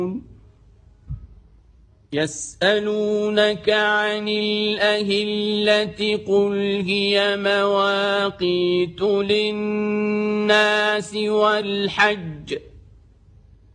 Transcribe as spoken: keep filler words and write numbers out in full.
يسألونك عن الأهلة قل هي مواقيت للناس والحج